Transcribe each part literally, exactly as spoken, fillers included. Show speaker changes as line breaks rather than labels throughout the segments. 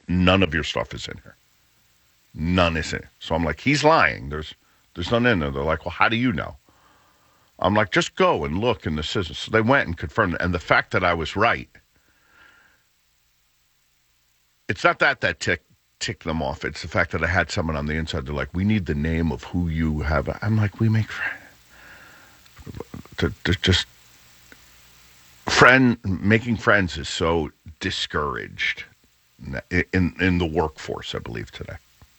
none of your stuff is in here. None is in. So I'm like, he's lying. There's there's none in there. They're like, well, how do you know? I'm like, just go and look in the system. So they went and confirmed it. And the fact that I was right, it's not that that tick, ticked them off. It's the fact that I had someone on the inside. They're like, we need the name of who you have. I'm like, we make friends. To, to just friend making friends is so discouraged in, in, in the workforce, I believe, today.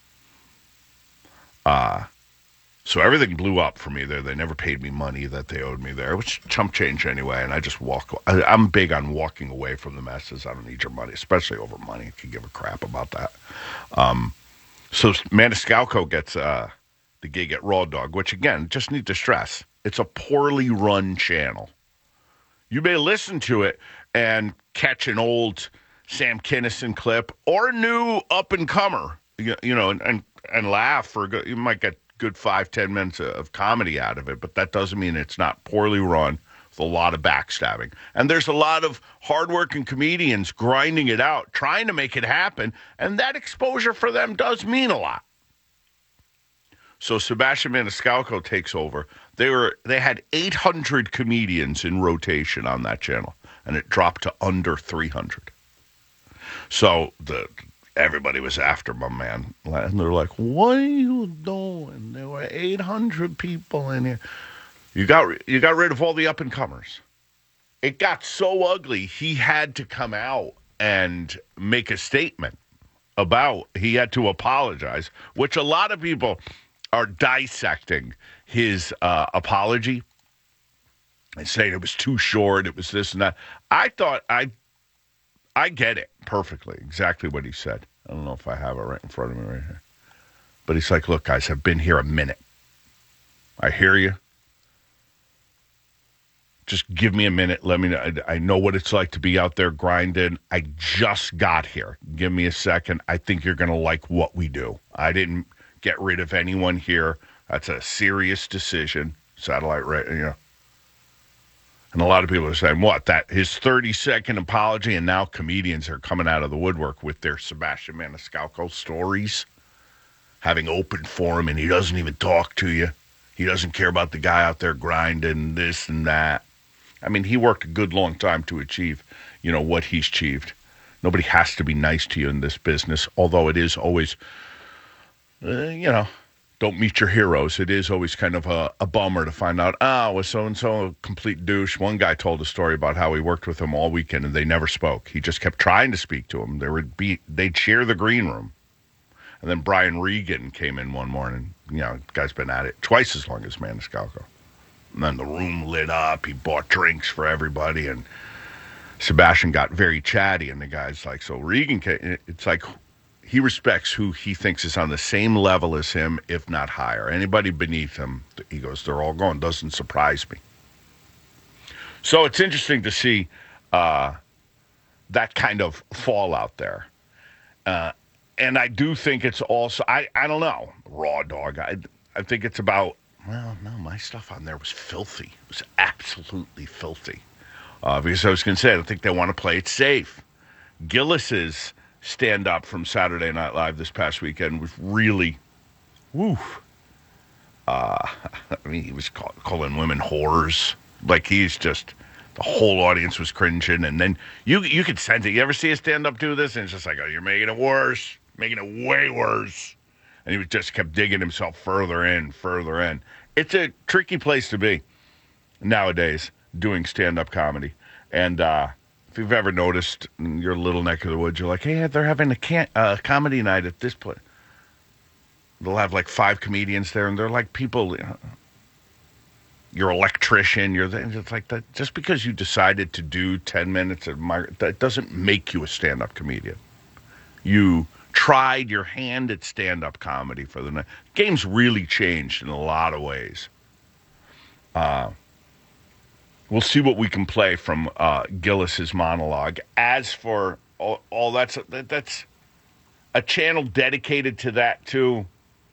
Uh, so everything blew up for me there. They never paid me money that they owed me there, which chump change anyway. And I just walk. I, I'm big on walking away from the messes. I don't need your money, especially over money. I could give a crap about that. Um, so Maniscalco gets uh, the gig at Raw Dog, which again, just need to stress, it's a poorly run channel. You may listen to it and catch an old Sam Kinison clip or a new up-and-comer, you, you know, and, and, and laugh for a good, you might get good five, ten minutes of comedy out of it, but that doesn't mean it's not poorly run with a lot of backstabbing. And there's a lot of hardworking comedians grinding it out, trying to make it happen, and that exposure for them does mean a lot. So Sebastian Maniscalco takes over. They were they had eight hundred comedians in rotation on that channel, and it dropped to under three hundred. So the everybody was after my man, and they're like, "What are you doing? There were eight hundred people in here. You got you got rid of all the up and comers." It got so ugly, he had to come out and make a statement about. He had to apologize, which a lot of people are dissecting his uh, apology and saying it was too short, it was this and that. I thought I I get it perfectly, exactly what he said. I don't know if I have it right in front of me right here. But he's like, look, guys, I've been here a minute. I hear you. Just give me a minute. Let me know. I, I know what it's like to be out there grinding. I just got here. Give me a second. I think you're going to like what we do. I didn't get rid of anyone here. That's a serious decision. Satellite, right? You know. And a lot of people are saying, what, that his thirty-second apology, and now comedians are coming out of the woodwork with their Sebastian Maniscalco stories, having open for him, and he doesn't even talk to you. He doesn't care about the guy out there grinding this and that. I mean, he worked a good long time to achieve, you know, what he's achieved. Nobody has to be nice to you in this business, although it is always, uh, you know, don't meet your heroes. It is always kind of a, a bummer to find out, ah, was so-and-so a complete douche. One guy told a story about how he worked with him all weekend and they never spoke. He just kept trying to speak to him. They would be, they'd share the green room. And then Brian Regan came in one morning. You know, the guy's been at it twice as long as Maniscalco. And then the room lit up. He bought drinks for everybody. And Sebastian got very chatty. And the guy's like, so Regan came, it's like, he respects who he thinks is on the same level as him, if not higher. Anybody beneath him, he goes, they're all going. Doesn't surprise me. So it's interesting to see uh, that kind of fallout there. Uh, and I do think it's also, I, I don't know, Raw Dog. I, I think it's about, well, no, my stuff on there was filthy. It was absolutely filthy. Uh, because I was going to say, I don't think they want to play it safe. Gillis's stand-up from Saturday Night Live this past weekend was really, woo. Uh, I mean, he was call, calling women whores. Like, he's just, the whole audience was cringing. And then you you could sense it. You ever see a stand-up do this? And it's just like, oh, you're making it worse. Making it way worse. And he just kept digging himself further in, further in. It's a tricky place to be nowadays, doing stand-up comedy. And, uh, if you've ever noticed in your little neck of the woods, you're like, hey, they're having a can- uh, comedy night at this place. They'll have like five comedians there, and they're like people, you know, your electrician, you're there. It's like that. Just because you decided to do ten minutes of my, that doesn't make you a stand-up comedian. You tried your hand at stand-up comedy for the night. Game's really changed in a lot of ways. Uh, We'll see what we can play from uh, Gillis's monologue. As for all, all that's that, that's a channel dedicated to that too.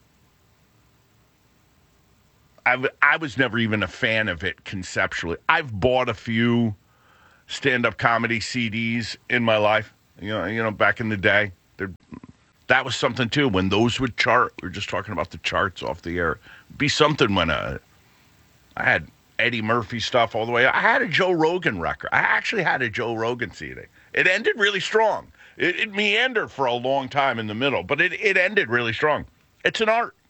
I I was never even a fan of it conceptually. I've bought a few stand-up comedy C Ds in my life. You know, you know, back in the day, They're, that was something too. When those would chart, we were just talking about the charts off the air. It'd be something when uh, I had Eddie Murphy stuff all the way. I had a Joe Rogan record. I actually had a Joe Rogan C D. It ended really strong. It, it meandered for a long time in the middle, but it, it ended really strong. It's an art.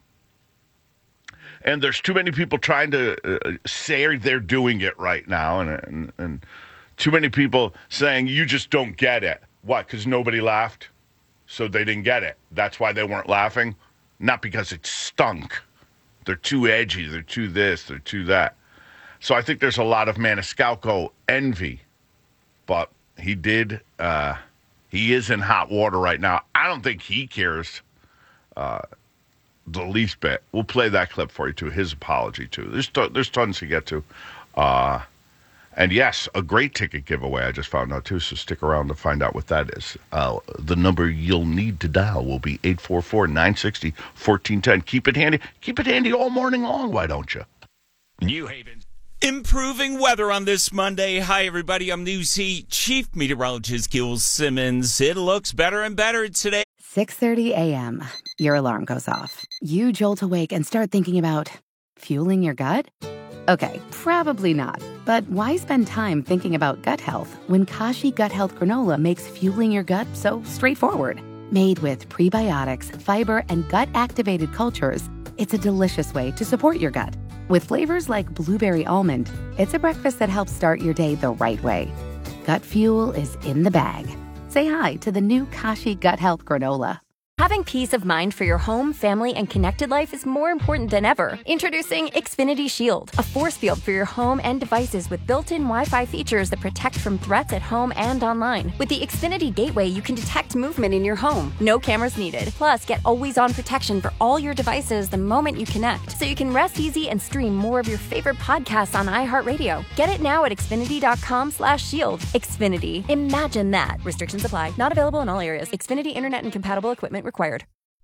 And there's too many people trying to uh, say they're doing it right now, and, and and too many people saying you just don't get it. What? Because nobody laughed, so they didn't get it. That's why they weren't laughing, not because it stunk. They're too edgy. They're too this. They're too that. So I think there's a lot of Maniscalco envy, but he did. Uh, he is in hot water right now. I don't think he cares. Uh, The least bit. We'll play that clip for you, too. His apology, too. There's t- there's tons to get to. Uh, and, yes, a great ticket giveaway I just found out, too, so stick around to find out what that is. Uh, the number you'll need to dial will be eight four four, nine six zero, one four one zero. Keep it handy. Keep it handy all morning long, why don't you?
New Haven. Improving weather on this Monday. Hi, everybody. I'm News Heat Chief Meteorologist Gil Simmons. It looks better and better today.
six thirty a.m. Your alarm goes off. You jolt awake and start thinking about fueling your gut? Okay, probably not. But why spend time thinking about gut health when Kashi Gut Health Granola makes fueling your gut so straightforward? Made with prebiotics, fiber, and gut-activated cultures, it's a delicious way to support your gut. With flavors like blueberry almond, it's a breakfast that helps start your day the right way. Gut fuel is in the bag. Say hi to the new Kashi Gut Health Granola.
Having peace of mind for your home, family, and connected life is more important than ever. Introducing Xfinity Shield, a force field for your home and devices with built-in Wi-Fi features that protect from threats at home and online. With the Xfinity Gateway, you can detect movement in your home. No cameras needed. Plus, get always-on protection for all your devices the moment you connect, so you can rest easy and stream more of your favorite podcasts on iHeartRadio. Get it now at Xfinity.com slash shield. Xfinity. Imagine that. Restrictions apply. Not available in all areas. Xfinity Internet and compatible equipment required.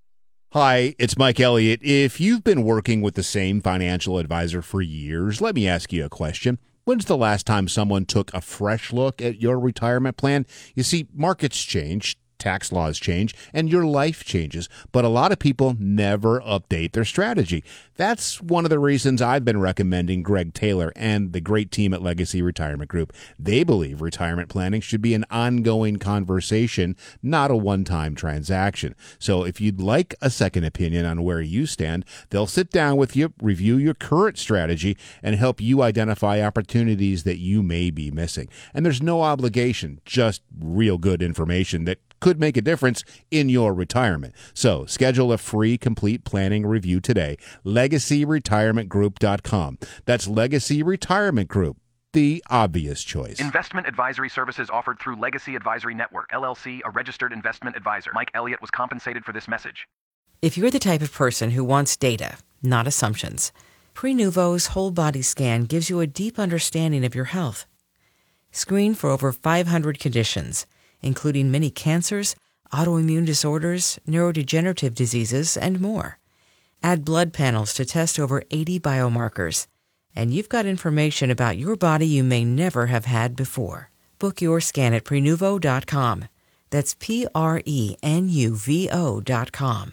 Hi, it's Mike Elliott. If you've been working with the same financial advisor for years, let me ask you a question. When's the last time someone took a fresh look at your retirement plan? You see, markets change, tax laws change, and your life changes, but a lot of people never update their strategy. That's one of the reasons I've been recommending Greg Taylor and the great team at Legacy Retirement Group. They believe retirement planning should be an ongoing conversation, not a one-time transaction. So if you'd like a second opinion on where you stand, they'll sit down with you, review your current strategy, and help you identify opportunities that you may be missing. And there's no obligation, just real good information that could make a difference in your retirement. So schedule a free complete planning review today. legacy retirement group dot com. That's Legacy Retirement Group, the obvious choice.
Investment advisory services offered through Legacy Advisory Network, L L C, a registered investment advisor. Mike Elliott was compensated for this message.
If you're the type of person who wants data, not assumptions, Prenuvo's whole body scan gives you a deep understanding of your health. Screen for over five hundred conditions, including many cancers, autoimmune disorders, neurodegenerative diseases, and more. Add blood panels to test over eighty biomarkers, and you've got information about your body you may never have had before. Book your scan at Prenuvo dot com. That's P R E N U V O dot com.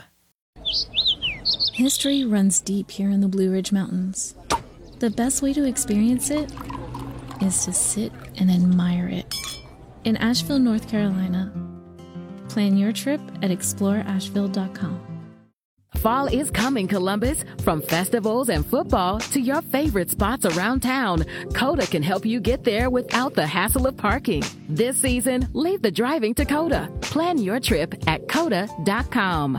History runs deep here in the Blue Ridge Mountains. The best way to experience it is to sit and admire it. In Asheville, North Carolina, plan your trip at explore asheville dot com.
Fall is coming, Columbus. From festivals and football to your favorite spots around town, Coda can help you get there without the hassle of parking. This season, leave the driving to Coda. Plan your trip at coda dot com.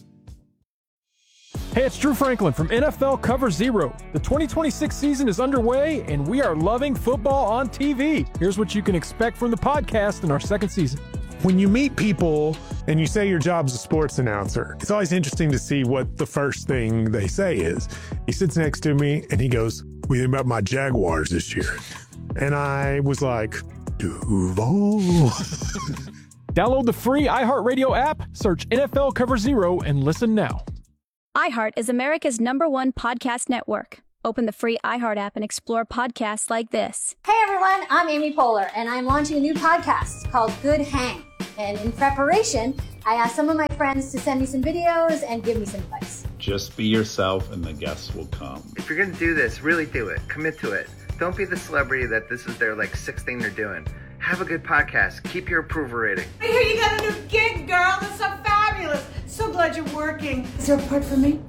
Hey, it's Drew Franklin from N F L Cover Zero. The twenty twenty-six season is underway, and we are loving football on T V. Here's what you can expect from the podcast in our second season.
When you meet people and you say your job's a sports announcer, it's always interesting to see what the first thing they say is. He sits next to me and he goes, "What do you think about my Jaguars this year?" And I was like, Duval.
Download the free iHeartRadio app, search N F L Cover Zero, and listen now.
iHeart is America's number one podcast network. Open the free iHeart app and explore podcasts like this.
Hey everyone, I'm Amy Poehler, and I'm launching a new podcast called Good Hang. And in preparation, I asked some of my friends to send me some videos and give me some advice.
Just be yourself and the guests will come.
If you're gonna do this, really do it. Commit to it. Don't be the celebrity that this is their like sixth thing they're doing. Have a good podcast. Keep your approval rating.
I hear you got a new gig, girl. That's so fabulous. So glad you're working. Is there a part for me?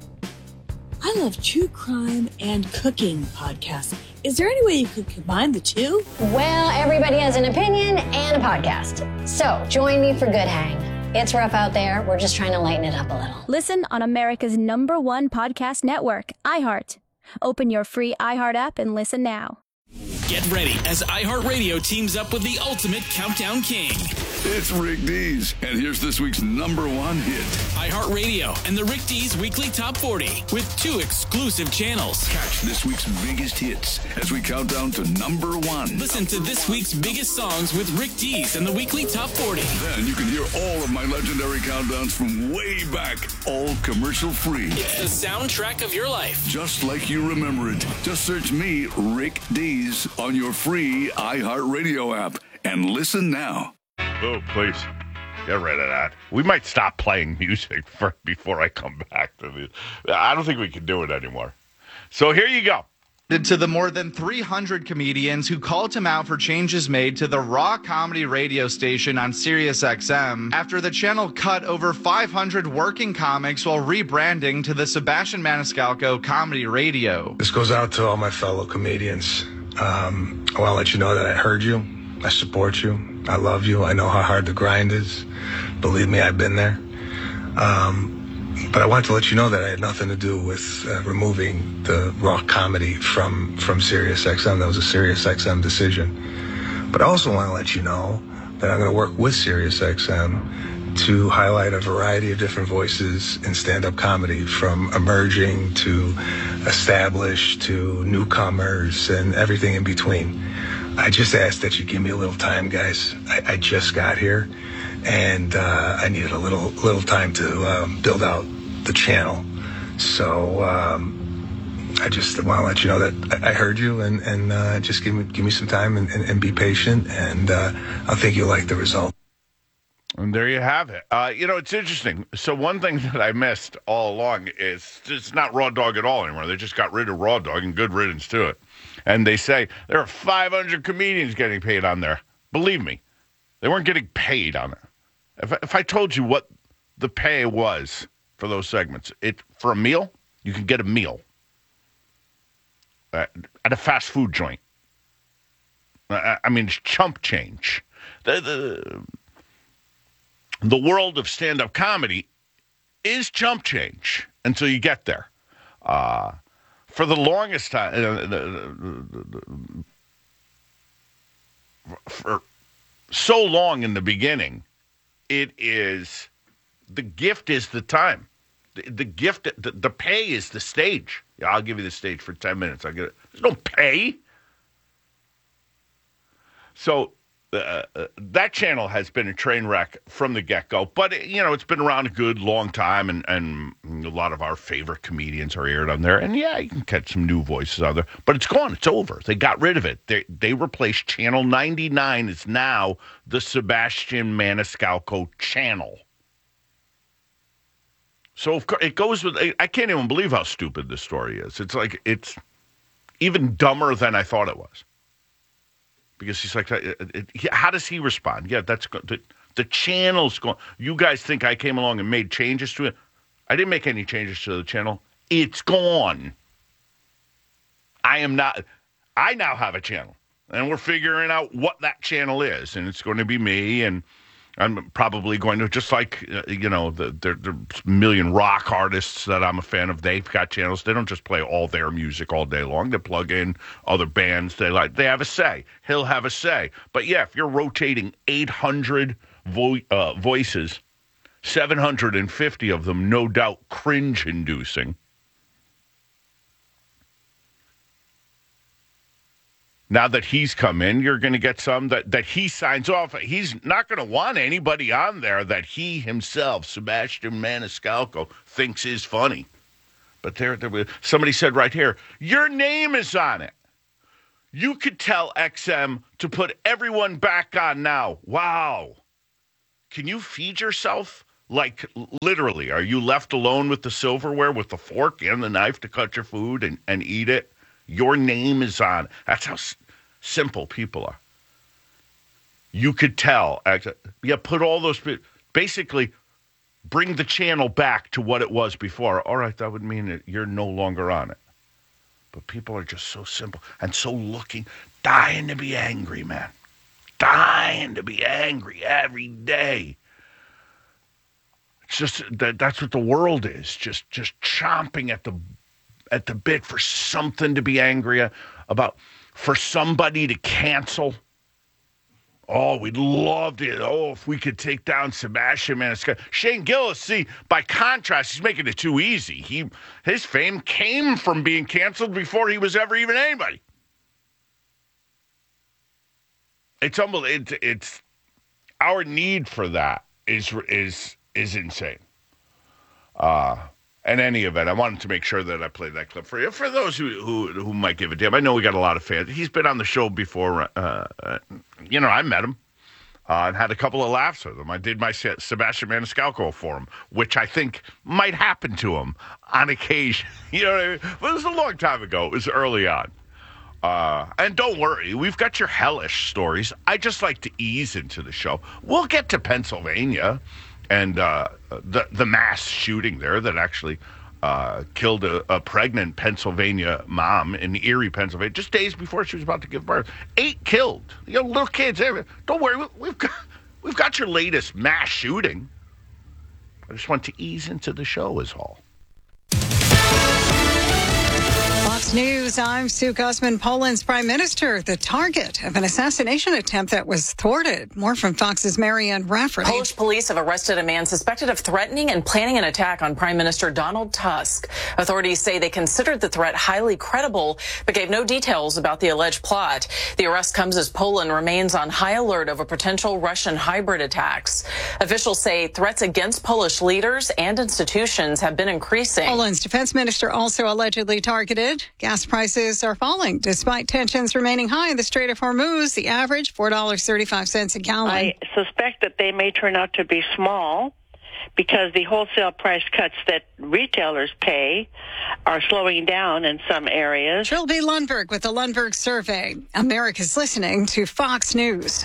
I love true crime and cooking podcasts. Is there any way you could combine the two?
Well, everybody has an opinion and a podcast. So join me for Good Hang. It's rough out there. We're just trying to lighten it up a little.
Listen on America's number one podcast network, iHeart. Open your free iHeart app and listen now.
Get ready as iHeartRadio teams up with the ultimate countdown king.
It's Rick Dees, and here's this week's number one hit.
iHeartRadio and the Rick Dees Weekly Top forty with two exclusive channels.
Catch this week's biggest hits as we count down to number one.
Listen to this week's biggest songs with Rick Dees and the Weekly Top forty.
Then you can hear all of my legendary countdowns from way back, all commercial free.
It's the soundtrack of your life.
Just like you remember it. Just search me, Rick Dees, on your free iHeartRadio app and listen now.
Oh, please. Get rid of that. We might stop playing music for, before I come back to this. I don't think we can do it anymore. So here you go.
To the more than three hundred comedians who called him out for changes made to the Raw comedy radio station on Sirius X M after the channel cut over five hundred working comics while rebranding to the Sebastian Maniscalco Comedy Radio.
This goes out to all my fellow comedians. Um, I want to let you know that I heard you. I support you. I love you. I know how hard the grind is. Believe me, I've been there. Um, but I wanted to let you know that I had nothing to do with uh, removing the Raw comedy from, from Sirius X M. That was a Sirius X M decision. But I also want to let you know that I'm going to work with Sirius X M to highlight a variety of different voices in stand-up comedy, from emerging to established to newcomers and everything in between. I just ask that you give me a little time, guys. I, I just got here, and uh, I needed a little little time to um, build out the channel. So um, I just want to let you know that I heard you, and, and uh, just give me give me some time and, and, and be patient, and uh, I think you'll like the result.
And there you have it. Uh, you know, it's interesting. So one thing that I missed all along is it's not Raw Dog at all anymore. They just got rid of Raw Dog, and good riddance to it. And they say there are five hundred comedians getting paid on there. Believe me, they weren't getting paid on there. If, if I told you what the pay was for those segments, it for a meal, you can get a meal at, at a fast food joint. I, I mean, it's chump change. The, the, the world of stand-up comedy is chump change until you get there. Uh For the longest time, uh, for so long in the beginning, it is, the gift is the time. The, the gift, the, the pay is the stage. Yeah, I'll give you the stage for ten minutes. I'll get it. There's no pay. So uh, uh, that channel has been a train wreck from the get-go. But, it, you know, it's been around a good long time, and, and a lot of our favorite comedians are aired on there. And, yeah, you can catch some new voices on there. But it's gone. It's over. They got rid of it. They, they replaced Channel ninety-nine is now the Sebastian Maniscalco channel. So, of course, it goes with – I can't even believe how stupid this story is. It's like – it's even dumber than I thought it was. Because he's like, how does he respond? Yeah, that's good. The, the channel's going. You guys think I came along and made changes to it? I didn't make any changes to the channel. It's gone. I am not. I now have a channel, and we're figuring out what that channel is, and it's going to be me, and I'm probably going to, just like, uh, you know, the, there, there's a million rock artists that I'm a fan of. They've got channels. They don't just play all their music all day long. They plug in other bands they like. They have a say. He'll have a say. But, yeah, if you're rotating eight hundred vo- uh, voices, seven hundred fifty of them, no doubt, cringe-inducing. Now that he's come in, you're going to get some that, that he signs off. He's not going to want anybody on there that he himself, Sebastian Maniscalco, thinks is funny. But there, there, somebody said right here, your name is on it. You could tell X M to put everyone back on now. Wow. Can you feed yourself? Like, literally, are you left alone with the silverware, with the fork and the knife to cut your food and, and eat it? Your name is on. That's how s- simple people are. You could tell. Yeah, put all those, basically, bring the channel back to what it was before. All right, that would mean that you're no longer on it. But people are just so simple and so looking, dying to be angry, man. Dying to be angry every day. It's just that that's what the world is. Just just chomping at the at the bit for something to be angry about, for somebody to cancel. Oh, we'd love to. Oh, if we could take down Sebastian Maniscalco. Shane Gillis, see, by contrast, he's making it too easy. He his fame came from being canceled before he was ever even anybody. It's unbelievable. It, it's our need for that is is is insane. Uh, in any event, I wanted to make sure that I played that clip for you. For those who who, who might give a damn, I know we got a lot of fans. He's been on the show before. Uh, uh, you know, I met him uh, and had a couple of laughs with him. I did my Sebastian Maniscalco for him, which I think might happen to him on occasion. You know what I mean? But it was a long time ago. It was early on. Uh, and don't worry, we've got your hellish stories. I just like to ease into the show. We'll get to Pennsylvania and uh, the the mass shooting there that actually uh, killed a, a pregnant Pennsylvania mom in Erie, Pennsylvania, just days before she was about to give birth. Eight killed, you know, little kids. Don't worry, we've got we've got your latest mass shooting. I just want to ease into the show, is all.
Fox News, I'm Sue Guzman. Poland's prime minister, the target of an assassination attempt that was thwarted. More from Fox's Marianne Rafferty.
Polish police have arrested a man suspected of threatening and planning an attack on Prime Minister Donald Tusk. Authorities say they considered the threat highly credible, but gave no details about the alleged plot. The arrest comes as Poland remains on high alert over potential Russian hybrid attacks. Officials say threats against Polish leaders and institutions have been increasing.
Poland's defense minister also allegedly targeted. Gas prices are falling despite tensions remaining high in the Strait of Hormuz. The average, four dollars and thirty-five cents a gallon.
I suspect that they may turn out to be small because the wholesale price cuts that retailers pay are slowing down in some areas.
Trilby Lundberg with the Lundberg Survey. America's listening to Fox News.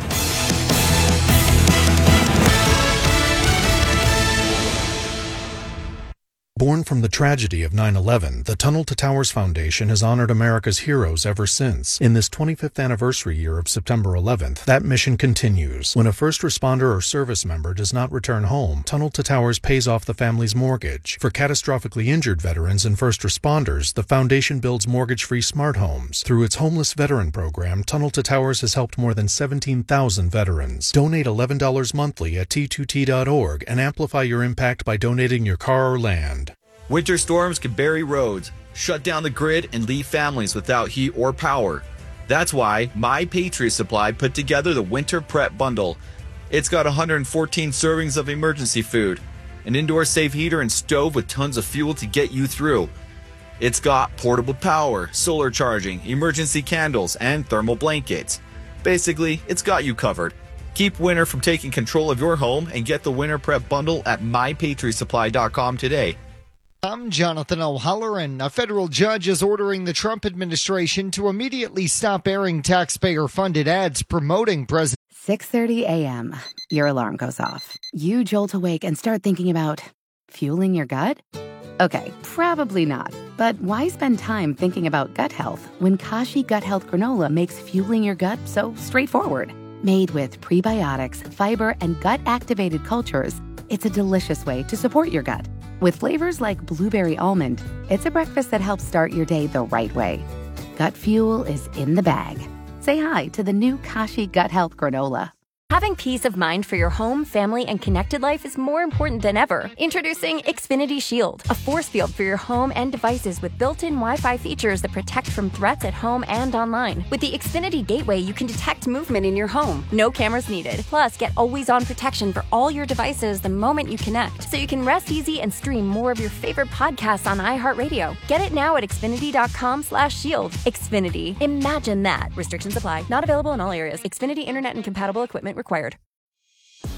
Born from the tragedy of nine eleven, the Tunnel to Towers Foundation has honored America's heroes ever since. In this twenty-fifth anniversary year of September eleventh, that mission continues. When a first responder or service member does not return home, Tunnel to Towers pays off the family's mortgage. For catastrophically injured veterans and first responders, the foundation builds mortgage-free smart homes. Through its homeless veteran program, Tunnel to Towers has helped more than seventeen thousand veterans. Donate eleven dollars monthly at T two T dot org and amplify your impact by donating your car or land.
Winter storms can bury roads, shut down the grid, and leave families without heat or power. That's why My Patriot Supply put together the Winter Prep Bundle. It's got one hundred fourteen servings of emergency food, an indoor safe heater and stove with tons of fuel to get you through. It's got portable power, solar charging, emergency candles, and thermal blankets. Basically, it's got you covered. Keep winter from taking control of your home and get the Winter Prep Bundle at my patriot supply dot com today.
I'm Jonathan O'Halloran. A federal judge is ordering the Trump administration to immediately stop airing taxpayer-funded ads promoting President.
six thirty a.m. Your alarm goes off. You jolt awake and start thinking about fueling your gut? Okay, probably not. But why spend time thinking about gut health when Kashi Gut Health Granola makes fueling your gut so straightforward? Made with prebiotics, fiber, and gut-activated cultures, it's a delicious way to support your gut. With flavors like blueberry almond, it's a breakfast that helps start your day the right way. Gut fuel is in the bag. Say hi to the new Kashi Gut Health Granola.
Having peace of mind for your home, family, and connected life is more important than ever. Introducing Xfinity Shield, a force field for your home and devices with built-in Wi-Fi features that protect from threats at home and online. With the Xfinity Gateway, you can detect movement in your home. No cameras needed. Plus, get always-on protection for all your devices the moment you connect, so you can rest easy and stream more of your favorite podcasts on iHeartRadio. Get it now at Xfinity dot com slash shield. Xfinity. Imagine that. Restrictions apply. Not available in all areas. Xfinity Internet and compatible equipment required.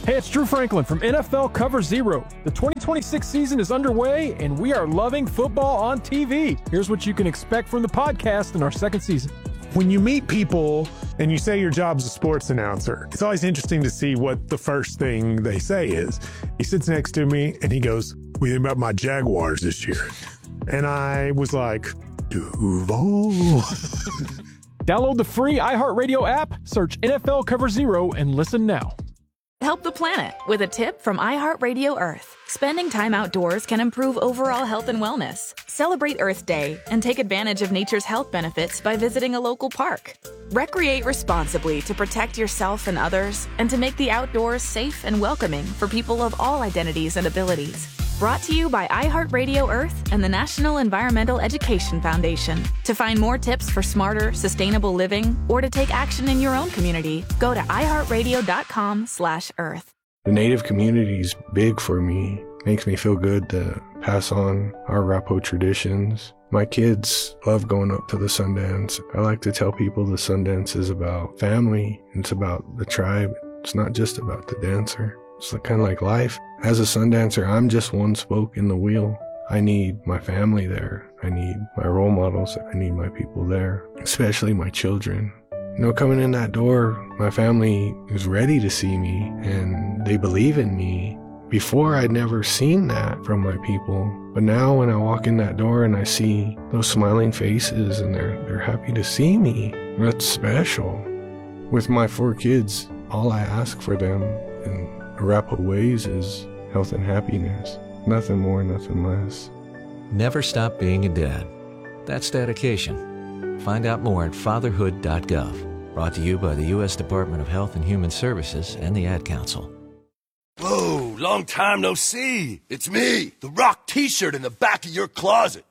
Hey, it's Drew Franklin from N F L Cover Zero. The twenty twenty-six season is underway, and we are loving football on T V. Here's what you can expect from the podcast in our second season.
When you meet people and you say your job's a sports announcer, it's always interesting to see what the first thing they say is. He sits next to me and he goes, "What do you think about my Jaguars this year?" And I was like, Duval.
Download the free iHeartRadio app, search N F L Cover Zero, and listen now.
Help the planet with a tip from iHeartRadio Earth. Spending time outdoors can improve overall health and wellness. Celebrate Earth Day and take advantage of nature's health benefits by visiting a local park. Recreate responsibly to protect yourself and others, and to make the outdoors safe and welcoming for people of all identities and abilities. Brought to you by iHeartRadio Earth and the National Environmental Education Foundation. To find more tips for smarter, sustainable living, or to take action in your own community, go to iHeartRadio.com slash Earth.
The Native community is big for me. Makes me feel good to pass on our Arapaho traditions. My kids love going up to the Sundance. I like to tell people the Sundance is about family. It's about the tribe. It's not just about the dancer. It's kind of like life. As a Sundancer, I'm just one spoke in the wheel. I need my family there. I need my role models. I need my people there, especially my children. You know, coming in that door, my family is ready to see me and they believe in me. Before, I'd never seen that from my people. But now when I walk in that door and I see those smiling faces and they're, they're happy to see me, that's special. With my four kids, all I ask for them in Arapaho ways is health and happiness. Nothing more, nothing less.
Never stop being a dad. That's dedication. Find out more at fatherhood dot gov. Brought to you by the U S Department of Health and Human Services and the Ad Council.
Whoa, long time no see. It's me, the Rock t-shirt in the back of your closet.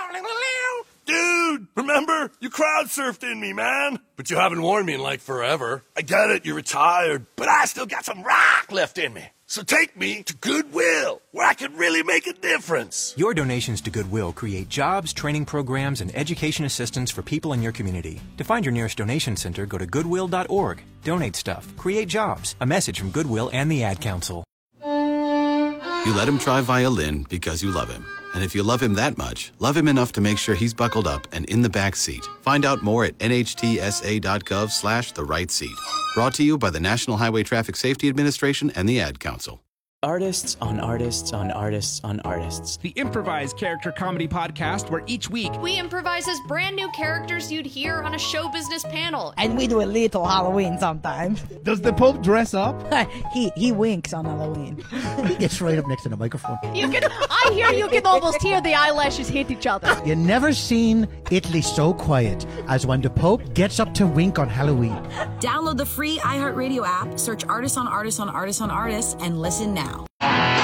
Dude, remember? You crowd surfed in me, man. But you haven't worn me in like forever. I get it, you're retired, but I still got some rock left in me. So take me to Goodwill, where I can really make a difference.
Your donations to Goodwill create jobs, training programs, and education assistance for people in your community. To find your nearest donation center, go to goodwill dot org. Donate stuff. Create jobs. A message from Goodwill and the Ad Council.
You let him try violin because you love him. And if you love him that much, love him enough to make sure he's buckled up and in the back seat. Find out more at N H T S A dot gov slash the right seat. Brought to you by the National Highway Traffic Safety Administration and the Ad Council.
Artists on artists on artists on artists.
The improvised character comedy podcast where each week
we improvise as brand new characters you'd hear on a show business panel.
And we do a little Halloween sometimes.
Does the Pope dress up?
he he winks on Halloween.
He gets right up next to the microphone.
You can I hear you can almost hear the eyelashes hit each other.
You never seen Italy so quiet as when the Pope gets up to wink on Halloween.
Download the free iHeartRadio app, search Artists on Artists on Artists on Artists, and listen now.